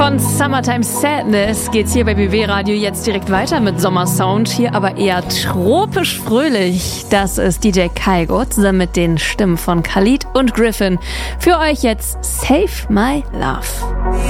Von Summertime Sadness geht's hier bei BB Radio jetzt direkt weiter mit Sommersound, hier aber eher tropisch fröhlich. Das ist DJ Kygo zusammen mit den Stimmen von Khalid und Griffin. Für euch jetzt Save My Love.